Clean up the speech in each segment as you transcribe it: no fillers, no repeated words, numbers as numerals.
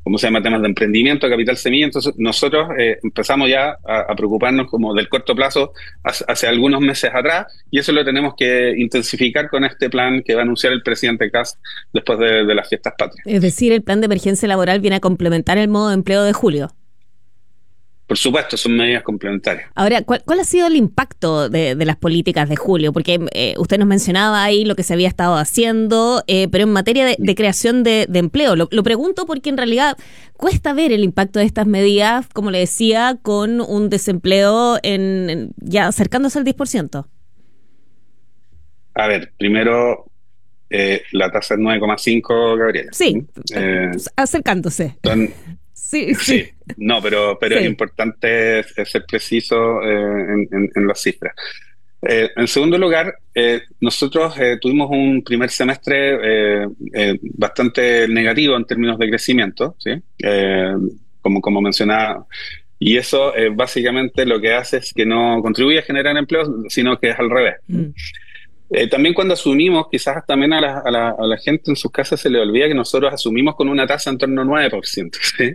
¿cómo se llama? Temas de emprendimiento, capital semilla. Entonces, nosotros empezamos ya a preocuparnos como del corto plazo hace algunos meses atrás, y eso lo tenemos que intensificar con este plan que va a anunciar el presidente Kast después de las fiestas patrias. Es decir, el plan de emergencia laboral viene a complementar el modo de empleo de julio. Por supuesto, son medidas complementarias. Ahora, ¿cuál ha sido el impacto de las políticas de julio? Porque usted nos mencionaba ahí lo que se había estado haciendo, pero en materia de creación de empleo. Lo pregunto porque en realidad cuesta ver el impacto de estas medidas, como le decía, con un desempleo ya acercándose al 10%. A ver, primero, la tasa es 9,5, Gabriela. Sí, acercándose. Son, Sí, sí, sí, no, pero es sí. importante ser preciso en las cifras. En segundo lugar, nosotros tuvimos un primer semestre bastante negativo en términos de crecimiento, ¿sí? Como mencionaba, y eso básicamente lo que hace es que no contribuye a generar empleo, sino que es al revés. Mm. También cuando asumimos, quizás también a la gente en sus casas se le olvida que nosotros asumimos con una tasa en torno al 9%, ¿sí?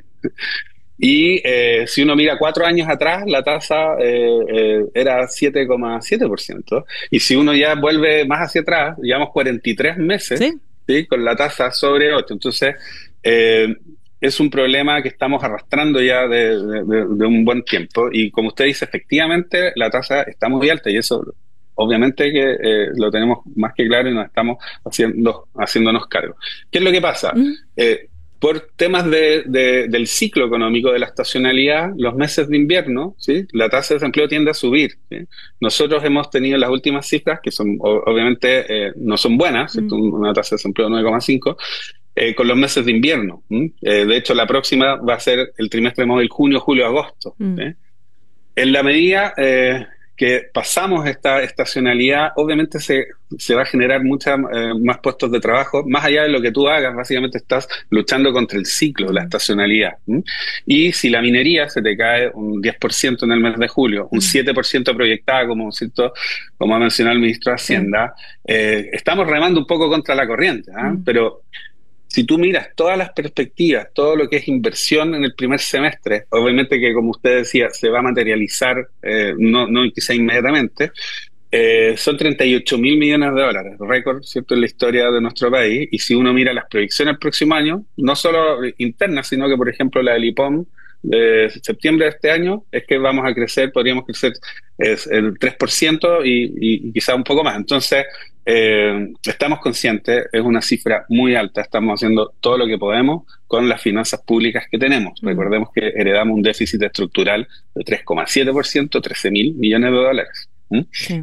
Y si uno mira 4 años atrás, la tasa era 7,7%. Y si uno ya vuelve más hacia atrás, llevamos 43 meses, Sí. ¿sí? Con la tasa sobre 8. Entonces, eh, es un problema que estamos arrastrando ya de un buen tiempo. Y como usted dice, efectivamente, la tasa está muy alta y eso obviamente que lo tenemos más que claro y nos estamos haciéndonos cargo. ¿Qué es lo que pasa? Mm. Por temas del ciclo económico, de la estacionalidad, los meses de invierno, ¿sí? La tasa de desempleo tiende a subir, ¿sí? Nosotros hemos tenido las últimas cifras, que son obviamente no son buenas, ¿cierto? Mm. Una tasa de desempleo de 9,5, con los meses de invierno. De hecho, la próxima va a ser el trimestre móvil junio, julio, agosto, ¿sí? Mm. En la medida que pasamos esta estacionalidad, obviamente se va a generar muchas más puestos de trabajo, más allá de lo que tú hagas, básicamente estás luchando contra el ciclo, la Mm. estacionalidad. ¿M? Y si la minería se te cae un 10% en el mes de julio, un Mm. 7% proyectada, ¿cierto? Como ha mencionado el ministro de Sí. Hacienda, estamos remando un poco contra la corriente, ¿ah? Mm. Pero si tú miras todas las perspectivas, todo lo que es inversión en el primer semestre, obviamente que como usted decía, se va a materializar, no quizá inmediatamente, son 38.000 millones de dólares, récord, ¿cierto?, en la historia de nuestro país. Y si uno mira las proyecciones del próximo año, no solo internas, sino que, por ejemplo, la del IPOM de septiembre de este año, es que vamos a crecer, podríamos crecer el 3% y quizá un poco más. Entonces, estamos conscientes, es una cifra muy alta, estamos haciendo todo lo que podemos con las finanzas públicas que tenemos. Mm. Recordemos que heredamos un déficit estructural de 3,7%, 13.000 millones de dólares. ¿Mm? Sí.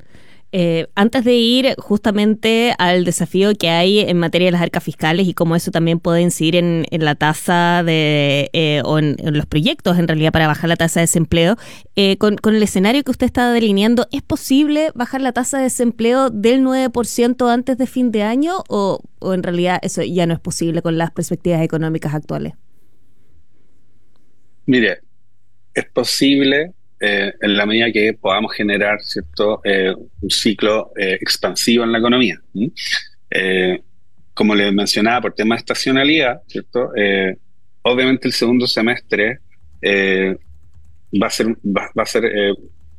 Antes de ir justamente al desafío que hay en materia de las arcas fiscales y cómo eso también puede incidir en la tasa o en los proyectos en realidad para bajar la tasa de desempleo, con el escenario que usted está delineando, ¿es posible bajar la tasa de desempleo del 9% antes de fin de año o en realidad eso ya no es posible con las perspectivas económicas actuales? Mire, es posible en la medida que podamos generar, ¿cierto?, un ciclo expansivo en la economía. ¿Mm? Eh, Como les mencionaba, por tema de estacionalidad, ¿cierto? Obviamente el segundo semestre eh, va a ser,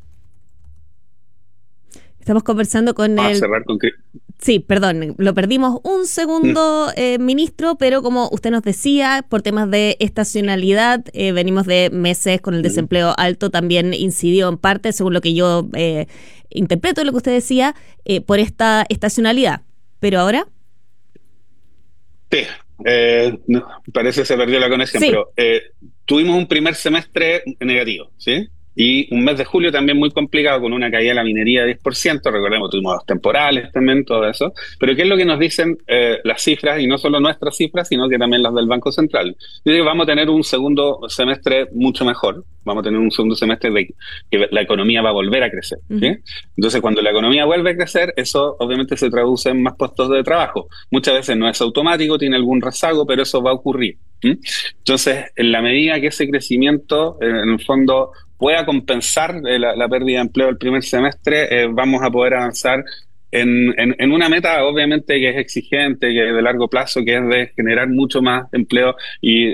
Estamos conversando con vamos a el... cerrar con... Sí, perdón, lo perdimos un segundo, ministro, pero como usted nos decía, por temas de estacionalidad, venimos de meses con el desempleo alto, también incidió en parte, según lo que yo interpreto de lo que usted decía, por esta estacionalidad. Pero ahora, Sí, no, parece que se perdió la conexión, sí. pero tuvimos un primer semestre negativo, ¿sí? Y un mes de julio también muy complicado, con una caída de la minería de 10%. Recordemos, tuvimos dos temporales también, todo eso. Pero ¿qué es lo que nos dicen las cifras? Y no solo nuestras cifras, sino que también las del Banco Central. Dice que vamos a tener un segundo semestre mucho mejor. Vamos a tener un segundo semestre de que la economía va a volver a crecer, ¿sí? Ujú. Entonces, cuando la economía vuelve a crecer, eso obviamente se traduce en más puestos de trabajo. Muchas veces no es automático, tiene algún rezago, pero eso va a ocurrir. ¿Sí? Entonces, en la medida que ese crecimiento, en el fondo, pueda compensar la pérdida de empleo del primer semestre, vamos a poder avanzar en una meta, obviamente, que es exigente, que es de largo plazo, que es de generar mucho más empleo y